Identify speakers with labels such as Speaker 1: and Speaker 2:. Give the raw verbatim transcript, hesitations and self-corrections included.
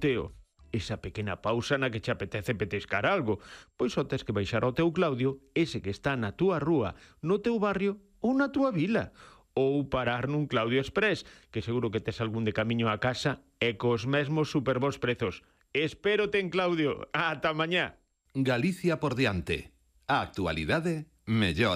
Speaker 1: goteo. Esa pequena pausa na que che apetece petescar algo, pois só tes que baixar ao teu Claudio, ese que está na túa rúa, no teu barrio ou na túa vila. Ou parar nun Claudio Express, que seguro que tes algún de camiño a casa e cos mesmos superbos prezos. Espérote en Claudio. Ata mañá.
Speaker 2: Galicia por diante. A actualidade mellor